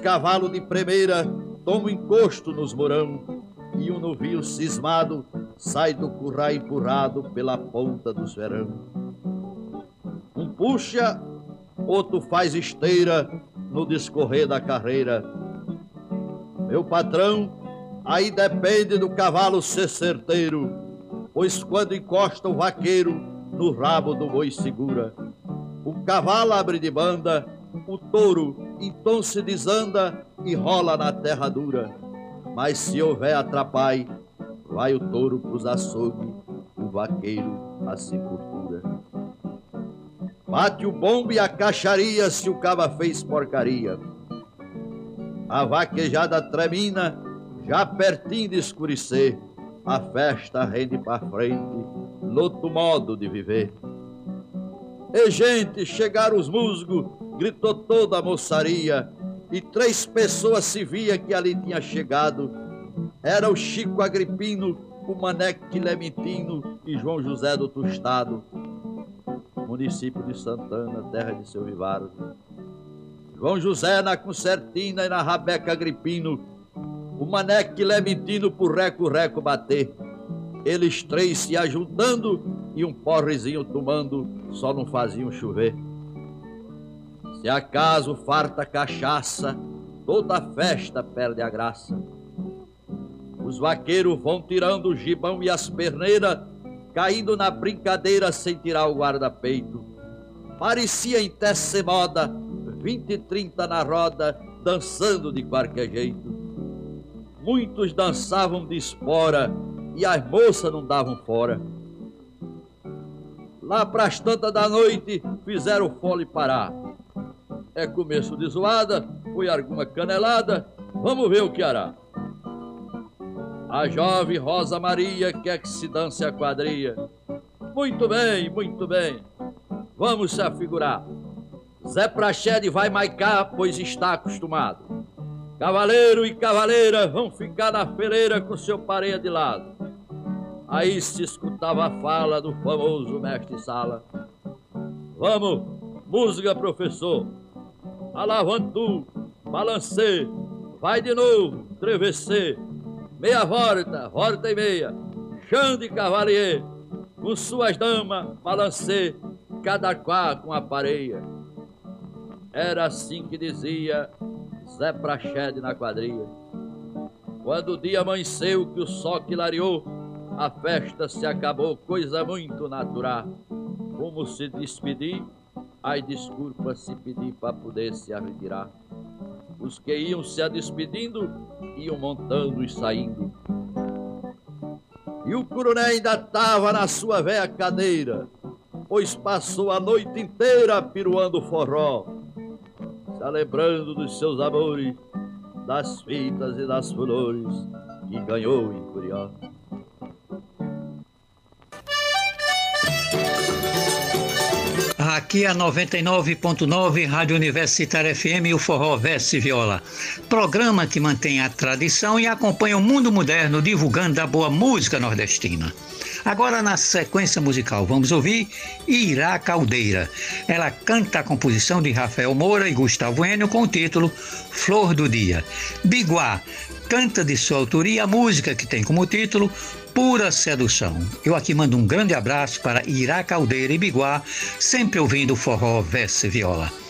cavalos de primeira tomam encosto nos morão, e um novio cismado sai do curral empurrado pela ponta dos verão. Um puxa, outro faz esteira no discorrer da carreira. Meu patrão, aí depende do cavalo ser certeiro, pois quando encosta o vaqueiro, no rabo do boi segura. O cavalo abre de banda, o touro então se desanda e rola na terra dura. Mas se houver atrapalho, vai o touro pros açougues, o vaqueiro à sepultura. Bate o bombo e a caixaria se o caba fez porcaria. A vaquejada tremina, já pertinho de escurecer, a festa rende pra frente, noutro modo de viver. E gente, chegaram os musgos, gritou toda a moçaria, e 3 pessoas se via que ali tinha chegado. Era o Chico Agripino, o Mané Clementino e João José do Tostado, município de Santana, terra de seu Vivardo. João José na Concertina e na Rabeca Agripino, o Mané Clementino por reco-reco bater. Eles 3 se ajuntando e um porrezinho tomando, só não faziam chover. Se acaso farta cachaça, toda festa perde a graça. Os vaqueiros vão tirando o gibão e as perneiras, caindo na brincadeira sem tirar o guarda-peito. Parecia em ser moda, 20 e 30 na roda, dançando de qualquer jeito. Muitos dançavam de espora e as moças não davam fora. Lá pras tantas da noite fizeram o fole parar. É começo de zoada, foi alguma canelada, vamos ver o que hará. A jovem Rosa Maria quer que se dance a quadrilha. Muito bem, vamos se afigurar. Zé Prachede vai maicar, pois está acostumado. Cavaleiro e cavaleira vão ficar na fileira com seu pareia de lado. Aí se escutava a fala do famoso mestre-sala. Vamos, música, professor. Alavantu, balancê, vai de novo, travessê. Meia volta, volta e meia, chão de cavalier, com suas damas, balancê, cada qual com a pareia. Era assim que dizia Zé Prachede na quadrilha. Quando o dia amanheceu que o sol clareou, a festa se acabou, coisa muito natural. Como se despedir, as desculpas se pedir para poder se retirar. Os que iam se despedindo, iam montando e saindo. E o coronel ainda estava na sua velha cadeira, pois passou a noite inteira piruando forró, se lembrando dos seus amores, das fitas e das flores que ganhou em Curió. Aqui é a 99.9 Rádio Universitária FM e o Forró Verso e Viola. Programa que mantém a tradição e acompanha o mundo moderno divulgando a boa música nordestina. Agora, na sequência musical, vamos ouvir Irá Caldeira. Ela canta a composição de Rafael Moura e Gustavo Enio com o título Flor do Dia. Biguá canta de sua autoria a música que tem como título Pura Sedução. Eu aqui mando um grande abraço para Irá Caldeira e Biguá, sempre ouvindo Forró Verso e Viola.